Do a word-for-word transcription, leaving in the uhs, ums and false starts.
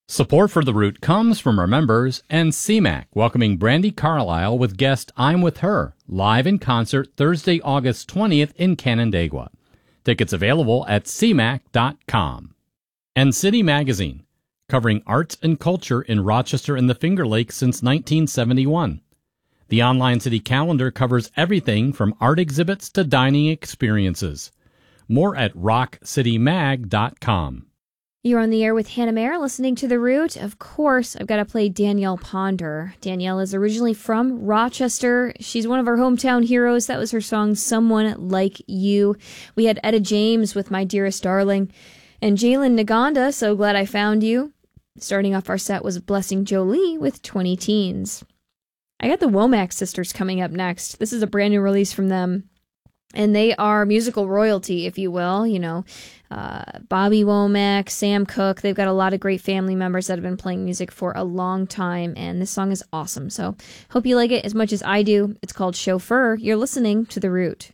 Support for The Root comes from our members and C MAC, welcoming Brandi Carlile with guest I'm With Her, live in concert Thursday, August twentieth in Canandaigua. Tickets available at c mac dot com. And City Magazine, covering arts and culture in Rochester and the Finger Lakes since nineteen seventy-one. The online city calendar covers everything from art exhibits to dining experiences. More at rock city mag dot com. You're on the air with Hannah Mayer, listening to The Root. Of course, I've got to play Danielle Ponder. Danielle is originally from Rochester. She's one of our hometown heroes. That was her song, Someone Like You. We had Etta James with My Dearest Darling. And Jalen Naganda, So Glad I Found You. Starting off our set was Blessing Jolie with twenty Teens. I got the Womack Sisters coming up next. This is a brand new release from them. And they are musical royalty, if you will. You know, uh, Bobby Womack, Sam Cooke. They've got a lot of great family members that have been playing music for a long time. And this song is awesome. So hope you like it as much as I do. It's called Chauffeur. You're listening to The Root.